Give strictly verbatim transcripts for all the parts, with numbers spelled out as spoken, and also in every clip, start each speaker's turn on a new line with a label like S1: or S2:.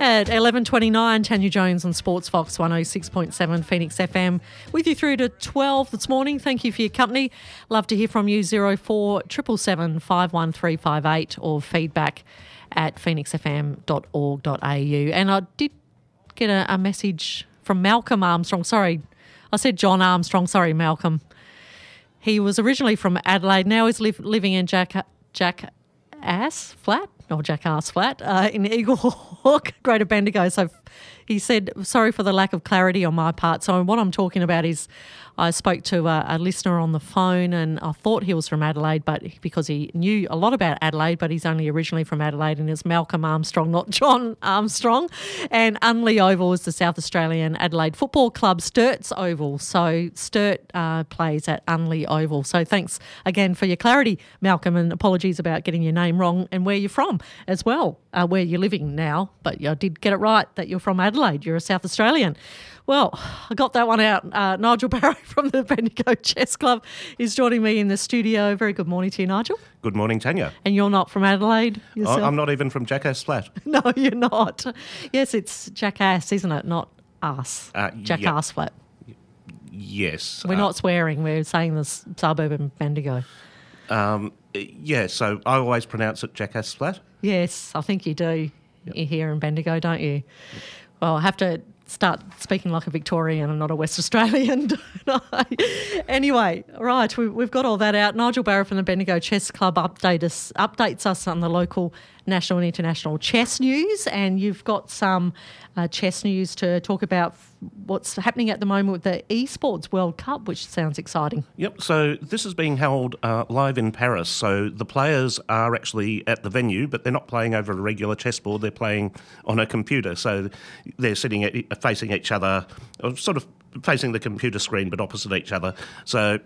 S1: At eleven twenty-nine, Tanya Jones on Sports Fox one oh six point seven Phoenix F M. With you through to twelve this morning. Thank you for your company. Love to hear from you. zero four seven seven five one three five eight or feedback at phoenix f m dot org dot a u. And I did get a, a message from Malcolm Armstrong. Sorry, I said John Armstrong. Sorry, Malcolm. He was originally from Adelaide. Now he's live, living in Jack Jackass Flat. or Jackass Flat uh, in Eagle Hawk, Greater Bendigo. So he said, sorry for the lack of clarity on my part. So what I'm talking about is I spoke to a, a listener on the phone and I thought he was from Adelaide, but because he knew a lot about Adelaide, but he's only originally from Adelaide, and it's Malcolm Armstrong, not John Armstrong. And Unley Oval is the South Australian Adelaide Football Club Sturt's Oval. So Sturt uh, plays at Unley Oval. So thanks again for your clarity, Malcolm, and apologies about getting your name wrong and where you're from as well, uh, where you're living now. But I did get it right that you're from Adelaide. You're a South Australian. Well, I got that one out. Uh, Nigel Barrow from the Bendigo Chess Club is joining me in the studio. Very good morning to you, Nigel.
S2: Good morning, Tanya.
S1: And you're not from Adelaide yourself?
S2: I'm not even from Jackass Flat.
S1: No, you're not. Yes, it's Jackass, isn't it? Not us. Uh, Jackass yep. Flat.
S2: Yes.
S1: We're uh, not swearing. We're saying this suburb in Bendigo.
S2: Um, yeah, so I always pronounce it Jackass Flat.
S1: Yes, I think you do. Yep. You're here in Bendigo, don't you? Yep. Well, I have to start speaking like a Victorian and not a West Australian. Anyway, right, we, we've got all that out. Nigel Barrow from the Bendigo Chess Club update us, updates us on the local national and international chess news, and you've got some uh, chess news to talk about what's happening at the moment with the Esports World Cup, which sounds exciting.
S2: Yep, so this is being held uh, live in Paris. So the players are actually at the venue, but they're not playing over a regular chessboard. They're playing on a computer. So they're sitting at, facing each other, or sort of facing the computer screen, but opposite each other. So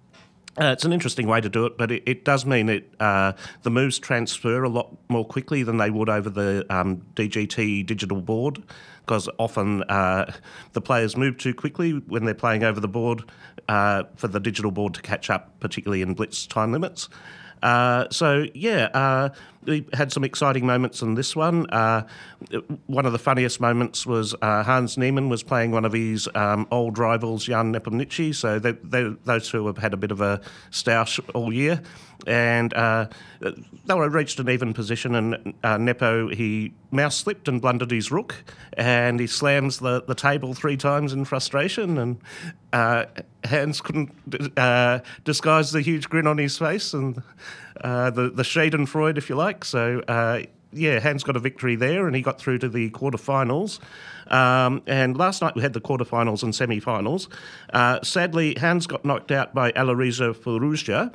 S2: Uh, it's an interesting way to do it, but it, it does mean that uh, the moves transfer a lot more quickly than they would over the um, D G T digital board, because often uh, the players move too quickly when they're playing over the board uh, for the digital board to catch up, particularly in blitz time limits. Uh, so, yeah, uh, we had some exciting moments in this one. Uh, one of the funniest moments was uh, Hans Niemann was playing one of his um, old rivals, Jan Nepomniachtchi. So they, they, those two have had a bit of a stoush all year. And uh, they were reached an even position, and uh, Nepo, he mouse slipped and blundered his rook, and he slams the, the table three times in frustration, and uh, Hans couldn't uh, disguise the huge grin on his face and uh, the, the schadenfreude, if you like. So, uh, yeah, Hans got a victory there, and he got through to the quarterfinals. Um, and last night we had the quarterfinals and semi-finals. Uh, sadly, Hans got knocked out by Alireza Firouzja,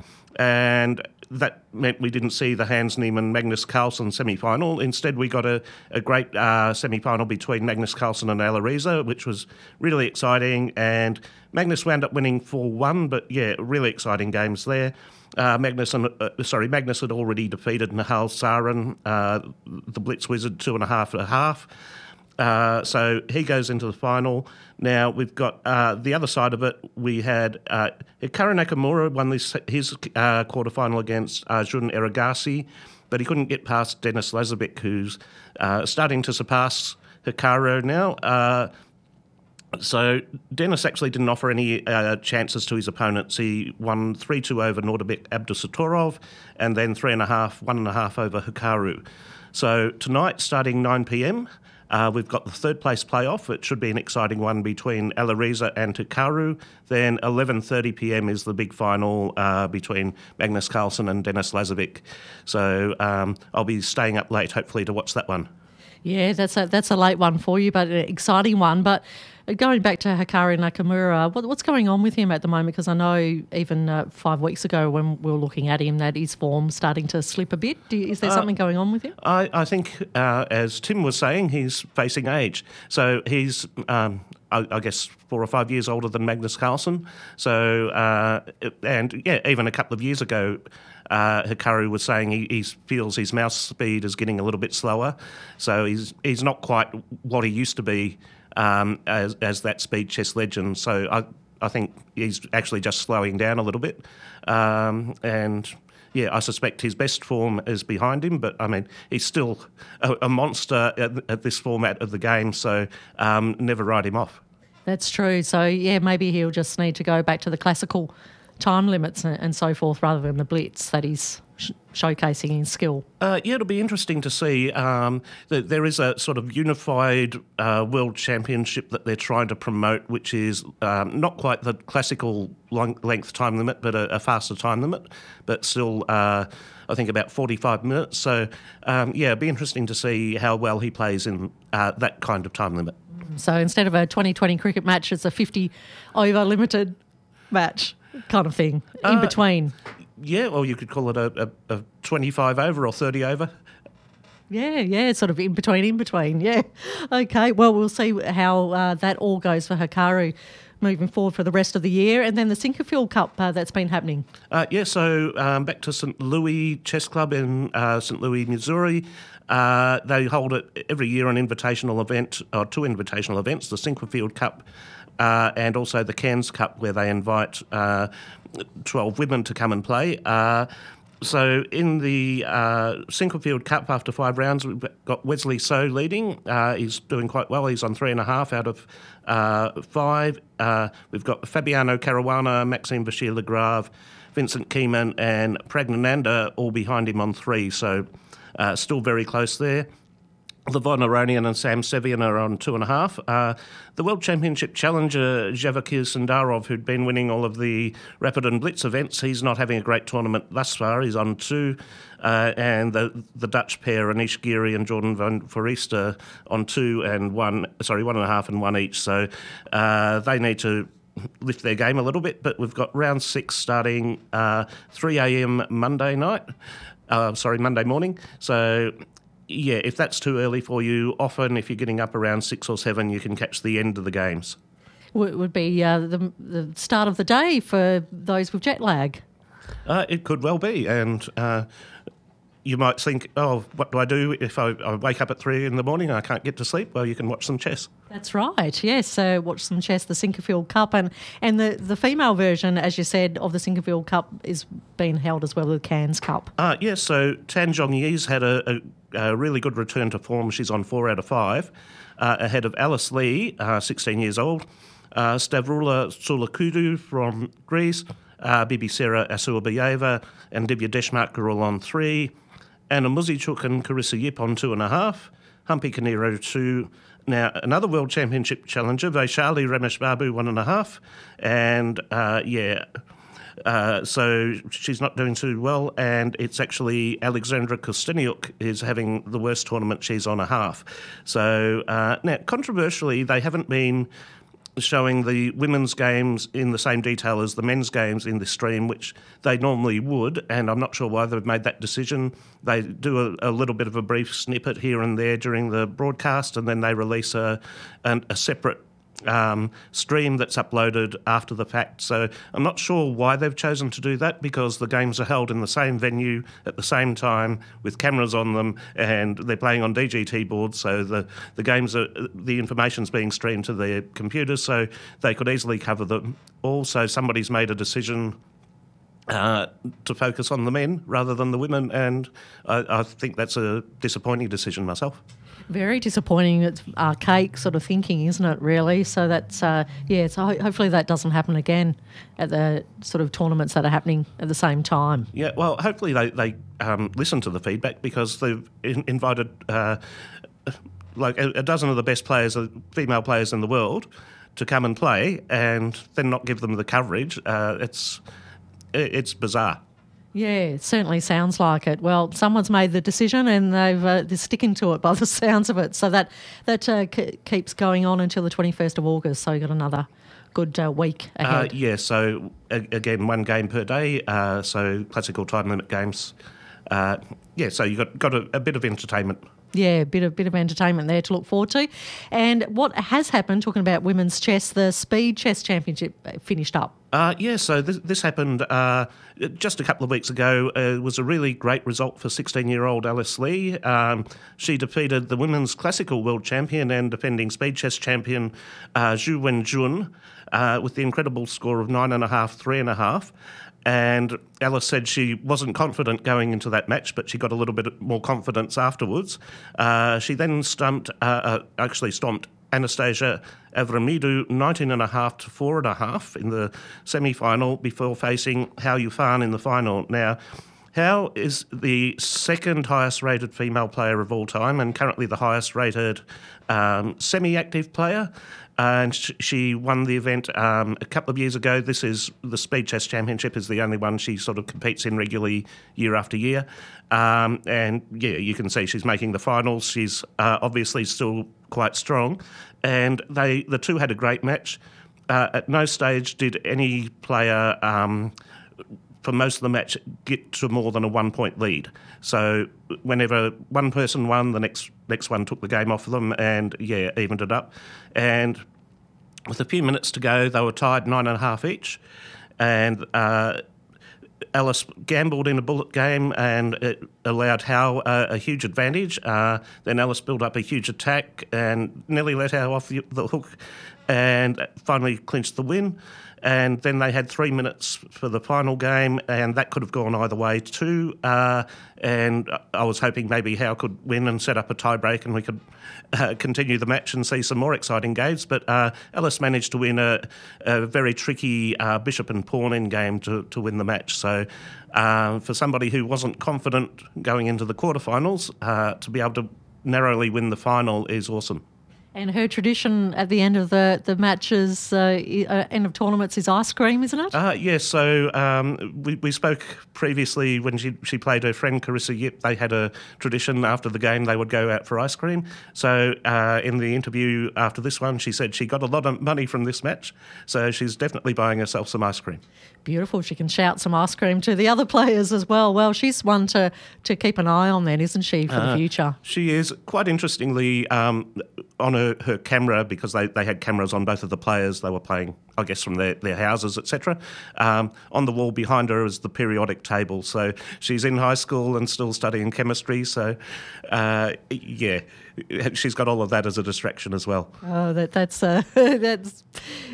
S2: and that meant we didn't see the Hans Niemann Magnus Carlsen semi-final. Instead, we got a, a great uh, semi-final between Magnus Carlsen and Alireza, which was really exciting. And Magnus wound up winning four one, but yeah, really exciting games there. Uh, Magnus, and, uh, sorry, Magnus had already defeated Nihal Sarin, uh, the Blitz Wizard, two and a half and a half. Uh, so he goes into the final. Now we've got uh, the other side of it. We had uh, Hikaru Nakamura won this, his uh, quarterfinal against uh, Jun Erigasi, but he couldn't get past Denis Lazovic, who's uh, starting to surpass Hikaru now. Uh, So Denis actually didn't offer any uh, chances to his opponents. He won three two over Nordabek Abdusatorov, and then three and a half, one and a half over Hikaru. So tonight, starting nine p.m, uh, we've got the third place playoff. It should be an exciting one between Alireza and Hikaru. Then eleven thirty p.m. is the big final uh, between Magnus Carlsen and Denis Lazovic. So um, I'll be staying up late, hopefully, to watch that one.
S1: Yeah, that's a, that's a late one for you, but an exciting one. But going back to Hikaru Nakamura, what, what's going on with him at the moment? Because I know even uh, five weeks ago when we were looking at him that his form's starting to slip a bit. Do you, is there uh, something going on with him?
S2: I, I think, uh, as Tim was saying, he's facing age. So he's, um, I, I guess, four or five years older than Magnus Carlsen. So, uh, and yeah, even a couple of years ago, Uh, Hikaru was saying he, he feels his mouse speed is getting a little bit slower, so he's he's not quite what he used to be um, as as that speed chess legend. So I I think he's actually just slowing down a little bit, um, and yeah, I suspect his best form is behind him, but I mean, he's still a, a monster at, at this format of the game, so um, never write him off.
S1: That's true. So, yeah, maybe he'll just need to go back to the classical time limits and, and so forth rather than the blitz that he's sh- showcasing his skill.
S2: Uh, yeah, it'll be interesting to see. Um, that there is a sort of unified uh, world championship that they're trying to promote, which is um, not quite the classical long length time limit, but a, a faster time limit, but still, uh, I think, about forty-five minutes. So, um, yeah, it'll be interesting to see how well he plays in uh, that kind of time limit.
S1: So instead of a twenty twenty cricket match, it's a fifty over limited match kind of thing, in
S2: Uh,
S1: between.
S2: Yeah, or you could call it a, a, a twenty-five over or thirty over.
S1: Yeah, yeah, sort of in between, in between, yeah. Okay, well, we'll see how uh, that all goes for Hikaru moving forward for the rest of the year. And then the Sinquefield Cup uh, that's been happening.
S2: Uh, yeah, so um, back to Saint Louis Chess Club in uh, Saint Louis, Missouri. Uh, they hold it every year an invitational event, or two invitational events, the Sinquefield Cup uh, and also the Cairns Cup, where they invite uh, twelve women to come and play. Uh, so in the uh, Sinquefield Cup, after five rounds, we've got Wesley So leading. Uh, he's doing quite well. He's on three and a half out of uh, five. Uh, we've got Fabiano Caruana, Maxime Bashir-Lagrave, Vincent Keyman and Pragnananda all behind him on three. So Uh, still very close there. Levon Aronian and Sam Sevian are on two and a half. Uh, the World Championship challenger, Javakir Sundarov, who'd been winning all of the Rapid and Blitz events, he's not having a great tournament thus far. He's on two. Uh, and the the Dutch pair, Anish Giri and Jordan van Forest, are on two and one, sorry, one and a half and one each. So uh, they need to lift their game a little bit. But we've got round six starting uh, three a.m. Monday night. Uh, sorry, Monday morning. So, yeah, if that's too early for you, often if you're getting up around six or seven, you can catch the end of the games.
S1: It would be uh, the, the start of the day for those with jet lag.
S2: Uh, it could well be, and uh, you might think, oh, what do I do if I, I wake up at three in the morning and I can't get to sleep? Well, you can watch some chess.
S1: That's right, yes. So watch some chess, the Sinquefield Cup. And, and the, the female version, as you said, of the Sinquefield Cup is being held as well as the Cairns Cup.
S2: Uh, yes, yeah, so Tan Zhongyi's had a, a, a really good return to form. She's on four out of five, uh, ahead of Alice Lee, uh, sixteen years old, uh, Stavroula Soulakoudou from Greece, uh, Bibisera Asuabayeva and Divya Deshmukh are all on three, Anna Muzichuk and Carissa Yip on two and a half, Humpy Kanero two. Now, another World Championship challenger, Vaishali Ramesh Babu, one and a half. And, uh, yeah, uh, so she's not doing too well. And it's actually Alexandra Kosteniuk is having the worst tournament. She's on a half. So, uh, now, controversially, they haven't been showing the women's games in the same detail as the men's games in this stream, which they normally would, and I'm not sure why they've made that decision. They do a, a little bit of a brief snippet here and there during the broadcast, and then they release a, a, a separate um, stream that's uploaded after the fact. So I'm not sure why they've chosen to do that, because the games are held in the same venue at the same time with cameras on them, and they're playing on D G T boards, so the, the games are, the information's being streamed to their computers, so they could easily cover them. Also, somebody's made a decision uh, to focus on the men rather than the women, and I, I think that's a disappointing decision myself.
S1: Very disappointing. It's archaic sort of thinking, isn't it, really? So that's, uh, yeah, so ho- hopefully that doesn't happen again at the sort of tournaments that are happening at the same time.
S2: Yeah, well, hopefully they, they um, listen to the feedback, because they've in- invited uh, like a, a dozen of the best players, uh, female players in the world, to come and play, and then not give them the coverage. Uh, it's it, it's bizarre.
S1: Yeah, it certainly sounds like it. Well, someone's made the decision and they've, uh, they're sticking to it by the sounds of it. So that that uh, c- keeps going on until the twenty-first of August. So you've got another good uh, week ahead.
S2: Uh, yeah, so a- again, one game per day. Uh, so classical time limit games. Uh, yeah, so you've got, got a, a bit of entertainment.
S1: Yeah, a bit of bit of entertainment there to look forward to. And what has happened, talking about women's chess, the Speed Chess Championship finished up.
S2: Uh, yeah, so this, this happened uh, just a couple of weeks ago. Uh, it was a really great result for sixteen-year-old Alice Lee. Um, she defeated the women's classical world champion and defending speed chess champion uh, Zhu Wenjun uh, with the incredible score of nine and a half, three and a half. And Ellis said she wasn't confident going into that match, but she got a little bit more confidence afterwards. Uh, she then stumped, uh, uh, actually stomped Anastasia Avramidou nineteen and a half to four and a half in the semi-final before facing Hao Yufan in the final. Now, Hao is the second highest rated female player of all time and currently the highest rated um, semi-active player. And she won the event um, a couple of years ago. This is the Speed Chess Championship is the only one she sort of competes in regularly year after year. Um, and, yeah, you can see she's making the finals. She's uh, obviously still quite strong. And they the two had a great match. Uh, at no stage did any player... Um, for most of the match, get to more than a one-point lead. So whenever one person won, the next next one took the game off of them and, yeah, evened it up. And with a few minutes to go, they were tied nine and a half each. And uh, Ellis gambled in a bullet game and it allowed Hao a, a huge advantage. Uh, then Ellis built up a huge attack and nearly let Hao off the, the hook and finally clinched the win. And then they had three minutes for the final game, and that could have gone either way too. Uh, and I was hoping maybe Hao could win and set up a tie-break and we could uh, continue the match and see some more exciting games. But uh, Ellis managed to win a, a very tricky uh, bishop and pawn endgame to, to win the match. So uh, for somebody who wasn't confident going into the quarterfinals, uh, to be able to narrowly win the final is awesome.
S1: And her tradition at the end of the, the matches, uh, uh, end of tournaments, is ice cream, isn't it?
S2: Uh, yes, so um, we, we spoke previously when she, she played her friend Carissa Yip. They had a tradition after the game they would go out for ice cream. So uh, in the interview after this one, she said she got a lot of money from this match, so she's definitely buying herself some ice cream.
S1: Beautiful. She can shout some ice cream to the other players as well. Well, she's one to, to keep an eye on then, isn't she, for uh, the future?
S2: She is. Quite interestingly, um, on her, her camera, because they, they had cameras on both of the players, they were playing, I guess, from their, their houses, et cetera. Um, on the wall behind her is the periodic table. So she's in high school and still studying chemistry. So, uh, yeah, she's got all of that as a distraction as well.
S1: Oh, that that's uh, that's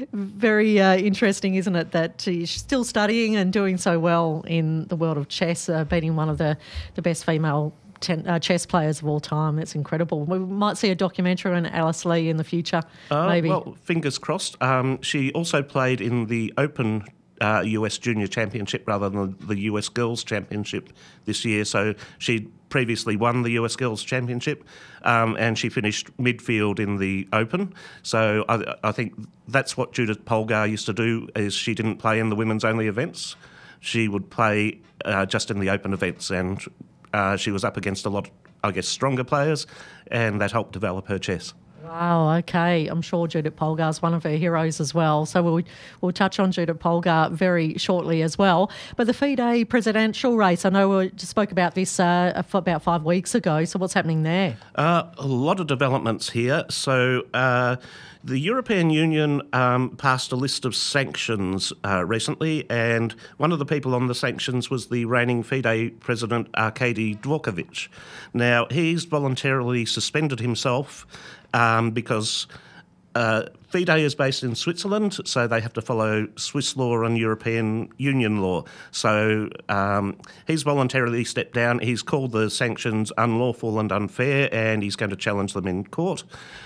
S1: very uh, interesting, isn't it? That she's still studying and doing so well in the world of chess, uh, beating one of the, the best female ten, uh, chess players of all time. It's incredible. We might see a documentary on Alice Lee in the future,
S2: uh,
S1: maybe.
S2: Well, fingers crossed. Um, she also played in the Open uh, U S Junior Championship rather than the U S Girls Championship this year. So she previously won the U S Girls Championship um, and she finished midfield in the Open. So I, I think that's what Judith Polgar used to do, is she didn't play in the women's only events. She would play uh, just in the Open events, and uh, she was up against a lot, I guess, stronger players, and that helped develop her chess.
S1: Wow, okay. I'm sure Judith Polgar is one of her heroes as well. So we'll, we'll touch on Judith Polgar very shortly as well. But the FIDE presidential race, I know we just spoke about this uh, about five weeks ago. So what's happening there?
S2: Uh, a lot of developments here. So uh, the European Union um, passed a list of sanctions uh, recently, and one of the people on the sanctions was the reigning FIDE president, Arkady Dvorkovich. Now, he's voluntarily suspended himself Um, because uh, FIDE is based in Switzerland, so they have to follow Swiss law and European Union law. So um, he's voluntarily stepped down. He's called the sanctions unlawful and unfair, and he's going to challenge them in court.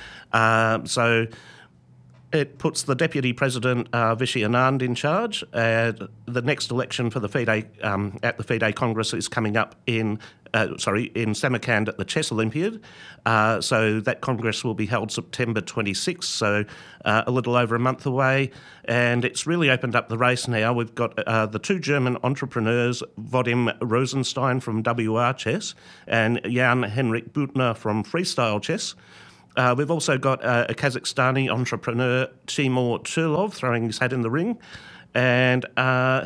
S2: Uh, so it puts the Deputy President, uh, Vishy Anand, in charge. Uh, the next election for the FIDE um, at the FIDE Congress is coming up in Uh, sorry, in Samarkand at the Chess Olympiad. Uh, so that Congress will be held September twenty-sixth, so uh, a little over a month away. And it's really opened up the race now. We've got uh, the two German entrepreneurs, Vadim Rosenstein from W R Chess and Jan-Henrik Büttner from Freestyle Chess. Uh, we've also got uh, a Kazakhstani entrepreneur, Timur Turlov, throwing his hat in the ring. And Uh,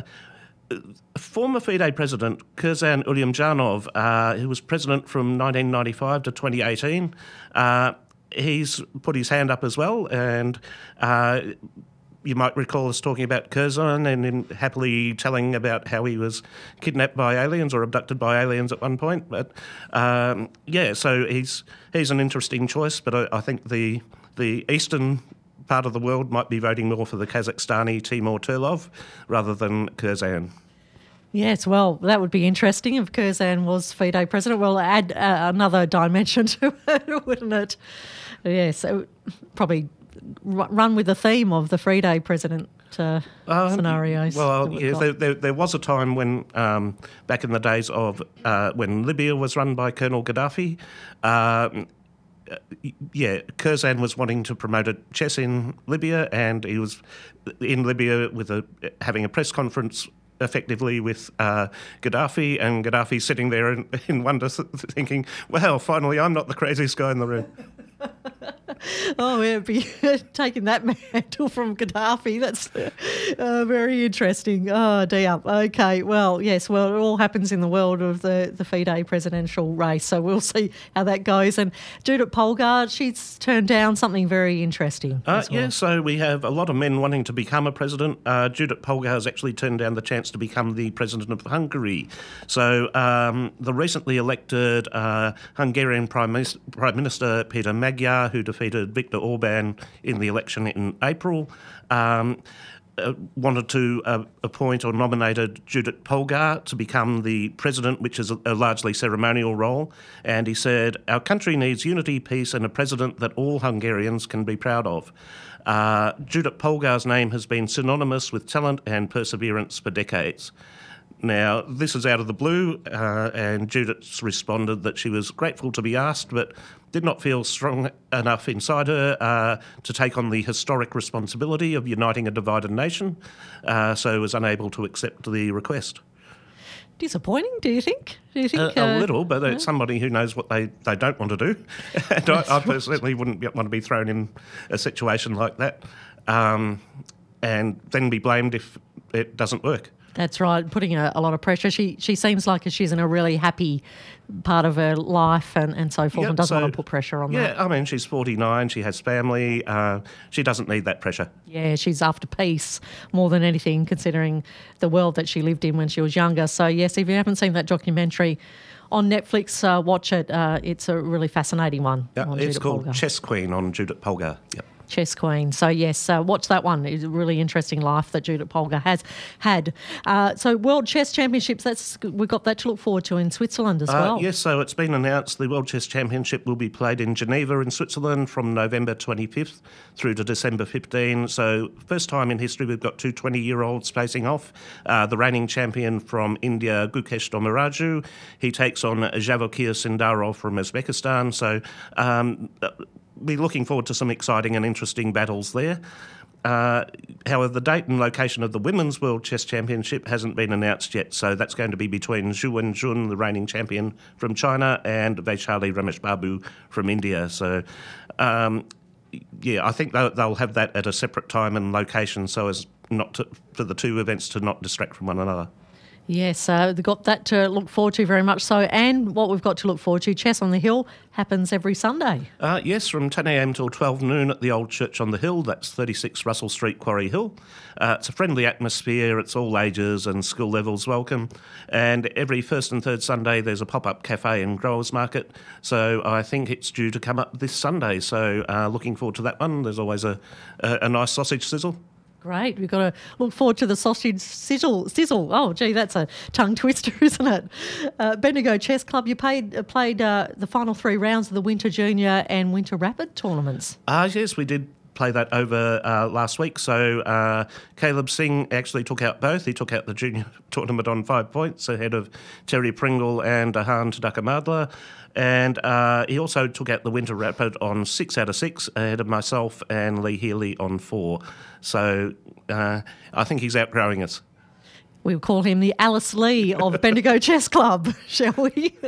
S2: former FIDE president, Kurzan Ulyumzhanov, uh, who was president from nineteen ninety-five to twenty eighteen, uh, he's put his hand up as well. And uh, you might recall us talking about Kurzan and him happily telling about how he was kidnapped by aliens or abducted by aliens at one point. But um, yeah, so he's he's an interesting choice. But I, I think the the eastern part of the world might be voting more for the Kazakhstani Timur Turlov rather than Kurzan.
S1: Yes, well, that would be interesting if Curzan was FIDE president. Well, add uh, another dimension to it, wouldn't it? Yes, so probably r- run with the theme of the FIDE president uh, um, scenarios.
S2: Well, yeah, there, there, there was a time when, um, back in the days of uh, when Libya was run by Colonel Gaddafi, um, yeah, Curzan was wanting to promote a chess in Libya, and he was in Libya with a having a press conference effectively with uh, Gaddafi, and Gaddafi sitting there in, in wonder thinking, well, finally I'm not the craziest guy in the room.
S1: Oh, yeah, be taking that mantle from Gaddafi. That's uh, very interesting. Oh, dear. Okay, well, yes, well, it all happens in the world of the, the FIDE presidential race, so we'll see how that goes. And Judith Polgar, she's turned down something very interesting.
S2: Uh,
S1: well.
S2: Yeah, so we have a lot of men wanting to become a president. Uh, Judith Polgar has actually turned down the chance to become the president of Hungary. So um, the recently elected uh, Hungarian Prime Minister, Prime Minister Peter Magyar, who defeated Viktor Orban in the election in April, um, uh, wanted to uh, appoint or nominated Judith Polgar to become the president, which is a, a largely ceremonial role. And he said, our country needs unity, peace and a president that all Hungarians can be proud of. Uh, Judith Polgar's name has been synonymous with talent and perseverance for decades. Now, this is out of the blue, uh, and Judith's responded that she was grateful to be asked, but did not feel strong enough inside her uh, to take on the historic responsibility of uniting a divided nation, uh, so was unable to accept the request.
S1: Disappointing, do you think? Do you think
S2: uh,
S1: uh,
S2: a little, but it's somebody who knows what they, they don't want to do. And I, I personally wouldn't want to be thrown in a situation like that, um, and then be blamed if it doesn't work.
S1: That's right, putting a, a lot of pressure. She she seems like she's in a really happy part of her life and, and so forth,
S2: Yep,
S1: and doesn't
S2: so,
S1: want to put pressure on
S2: yeah,
S1: that.
S2: Yeah, I mean, she's forty-nine, she has family, uh, she doesn't need that pressure.
S1: Yeah, she's after peace more than anything, considering the world that she lived in when she was younger. So, yes, if you haven't seen that documentary on Netflix, uh, watch it. Uh, it's a really fascinating one.
S2: Yeah,
S1: on
S2: it's
S1: Judith
S2: called
S1: Polgar.
S2: Chess Queen on Judith Polgar. Yep.
S1: Chess Queen. So, yes, uh, watch that one. It's a really interesting life that Judith Polgar has had. Uh, so, World Chess Championships, that's we've got that to look forward to in Switzerland as
S2: Uh,
S1: well.
S2: yes, so it's been announced the World Chess Championship will be played in Geneva in Switzerland from November twenty-fifth through to December fifteenth. So, first time in history we've got two twenty-year-olds facing off. Uh, the reigning champion from India, Gukesh Domaraju, he takes on Javokir Sindarov from Uzbekistan. So, um, we're looking forward to some exciting and interesting battles there. Uh, however, the date and location of the Women's World Chess Championship hasn't been announced yet, so that's going to be between Zhu Wenjun, the reigning champion from China, and Vaishali Rameshbabu from India. So, um, yeah, I think they'll, they'll have that at a separate time and location so as not to, for the two events to not distract from one another.
S1: Yes, uh, they've got that to look forward to very much so. And what we've got to look forward to, Chess on the Hill, happens every Sunday.
S2: Uh, yes, from ten a m till twelve noon at the Old Church on the Hill. That's thirty-six Russell Street, Quarry Hill. Uh, it's a friendly atmosphere. It's all ages and skill levels welcome. And every first and third Sunday there's a pop-up cafe and growers market. So I think it's due to come up this Sunday. So uh, looking forward to that one. There's always a, a, a nice sausage sizzle.
S1: Great. We've got to look forward to the sausage sizzle. sizzle. Oh, gee, that's a tongue twister, isn't it? Uh, Bendigo Chess Club, you paid, uh, played uh, the final three rounds of the Winter Junior and Winter Rapid tournaments.
S2: Uh, yes, we did play that over uh, last week. So uh, Caleb Singh actually took out both. He took out the junior tournament on five points ahead of Terry Pringle and Ahan Tadakamadla. And uh, he also took out the Winter Rapid on six out of six ahead of myself and Lee Healy on four. So uh, I think he's outgrowing us.
S1: We'll call him the Alice Lee of Bendigo Chess Club, shall we?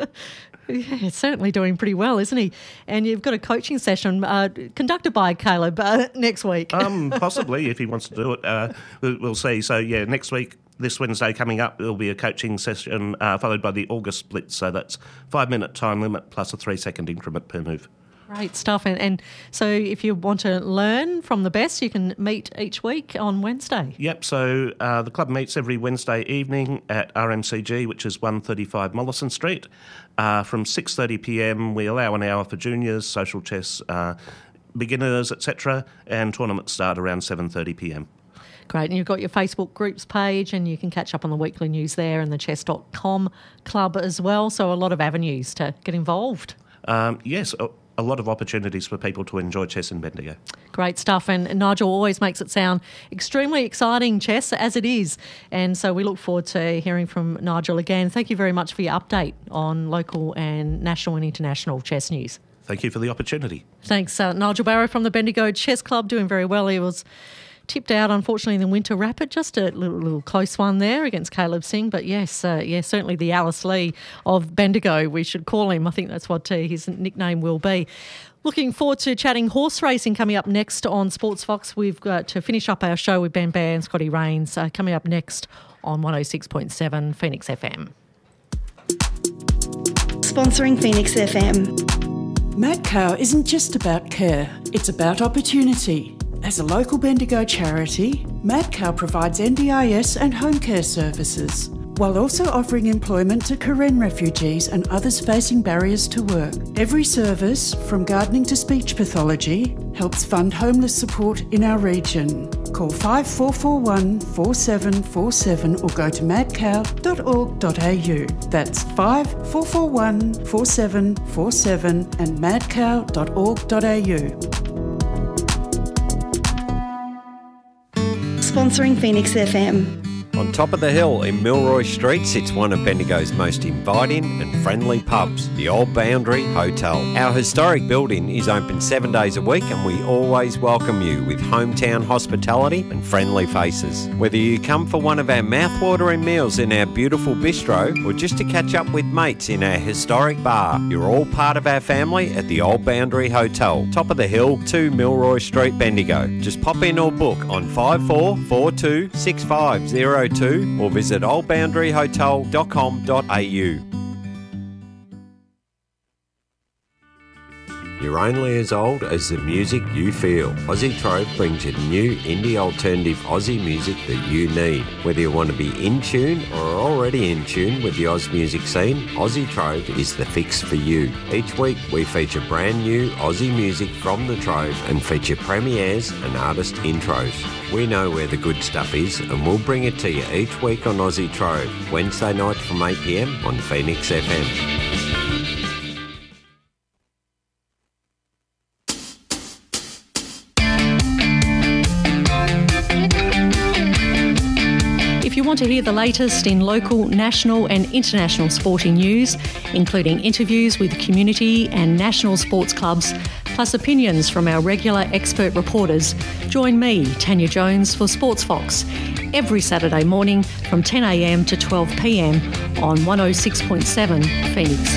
S1: Yeah, certainly doing pretty well, isn't he? And you've got a coaching session uh, conducted by Caleb uh, next week.
S2: um, possibly, if he wants to do it. Uh, we'll, we'll see. So, yeah, next week, this Wednesday coming up, there'll be a coaching session uh, followed by the August Blitz. So that's five-minute time limit plus a three-second increment per move.
S1: Great stuff. And, and so if you want to learn from the best, you can meet each week on Wednesday.
S2: Yep, so uh, the club meets every Wednesday evening at R M C G, which is one thirty-five Mollison Street. Uh, from six thirty p m, we allow an hour for juniors, social chess, uh, beginners, et cetera, and tournaments start around seven thirty p m.
S1: Great. And you've got your Facebook groups page, and you can catch up on the weekly news there, and the chess dot com club as well. So a lot of avenues to get involved.
S2: Um, yes, a, a lot of opportunities for people to enjoy chess in Bendigo.
S1: Great stuff. And, and Nigel always makes it sound extremely exciting, chess, as it is. And so we look forward to hearing from Nigel again. Thank you very much for your update on local and national and international chess news.
S2: Thank you for the opportunity.
S1: Thanks. Uh, Nigel Barrow from the Bendigo Chess Club, doing very well. He was tipped out, unfortunately, in the Winter Rapid. Just a little, little close one there against Caleb Singh. But yes, uh, yeah, certainly the Alice Lee of Bendigo, we should call him. I think that's what uh, his nickname will be. Looking forward to chatting horse racing coming up next on Sports Fox. We've got to finish up our show with Ben Bear and Scotty Rains uh, coming up next on one oh six point seven Phoenix F M.
S3: Sponsoring Phoenix F M.
S4: Madcow isn't just about care, it's about opportunity. As a local Bendigo charity, Madcow provides N D I S and home care services, while also offering employment to Karen refugees and others facing barriers to work. Every service, from gardening to speech pathology, helps fund homeless support in our region. Call five four four one, four seven four seven or go to madcow dot org dot a u. That's five four four one, four seven four seven and madcow dot org dot a u.
S3: Sponsoring Phoenix F M.
S5: On top of the hill in Milroy Street sits one of Bendigo's most inviting and friendly pubs, the Old Boundary Hotel. Our historic building is open seven days a week, and we always welcome you with hometown hospitality and friendly faces. Whether you come for one of our mouthwatering meals in our beautiful bistro or just to catch up with mates in our historic bar, you're all part of our family at the Old Boundary Hotel, top of the hill, two Milroy Street, Bendigo. Just pop in or book on five four four two, six five zero two or visit old boundary hotel dot com dot a u. You're only as old as the music you feel. Aussie Trove brings you new indie alternative Aussie music that you need. Whether you want to be in tune or are already in tune with the Oz music scene, Aussie Trove is the fix for you. Each week we feature brand new Aussie music from the Trove and feature premieres and artist intros. We know where the good stuff is, and we'll bring it to you each week on Aussie Trove, Wednesday night from eight p m on Phoenix F M.
S1: If you want to hear the latest in local, national and international sporting news, including interviews with community and national sports clubs, plus opinions from our regular expert reporters, join me, Tanya Jones, for Sports Fox every Saturday morning from ten a m to twelve p m on one oh six point seven Phoenix